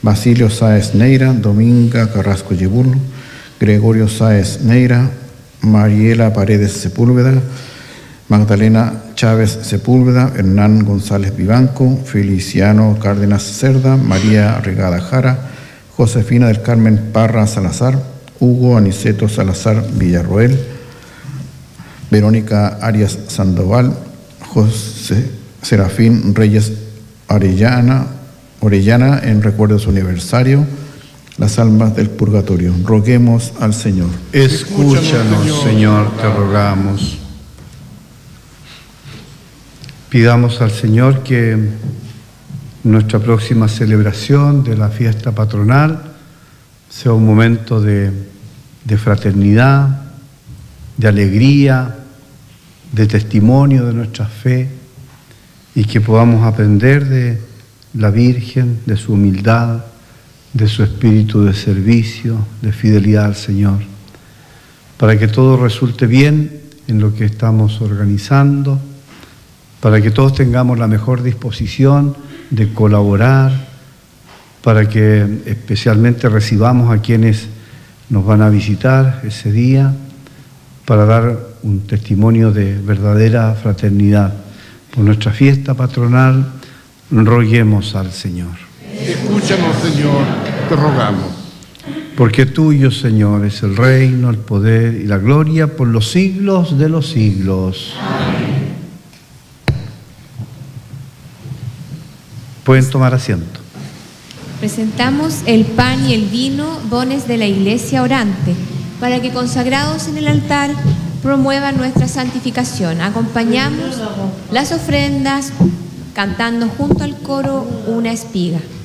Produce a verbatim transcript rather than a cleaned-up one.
Basilio Sáez Neira, Dominga Carrasco Yeburlo, Gregorio Sáez Neira, Mariela Paredes Sepúlveda, Magdalena Chávez Sepúlveda, Hernán González Vivanco, Feliciano Cárdenas Cerda, María Regada Jara, Josefina del Carmen Parra Salazar, Hugo Aniceto Salazar Villarroel, Verónica Arias Sandoval, José Serafín Reyes Orellana, Orellana en recuerdo de su aniversario, las almas del purgatorio. Roguemos al Señor. Escúchanos, Señor, te rogamos. Pidamos al Señor que nuestra próxima celebración de la fiesta patronal sea un momento de, de fraternidad, de alegría, de testimonio de nuestra fe, y que podamos aprender de la Virgen, de su humildad, de su espíritu de servicio, de fidelidad al Señor, para que todo resulte bien en lo que estamos organizando, para que todos tengamos la mejor disposición de colaborar, para que especialmente recibamos a quienes nos van a visitar ese día, para dar un testimonio de verdadera fraternidad. Por nuestra fiesta patronal, roguemos al Señor. Escúchanos, Señor, te rogamos. Porque tuyo, Señor, es el reino, el poder y la gloria por los siglos de los siglos. Amén. Pueden tomar asiento. Presentamos el pan y el vino, dones de la Iglesia orante, para que consagrados en el altar promuevan nuestra santificación. Acompañamos las ofrendas cantando junto al coro una espiga.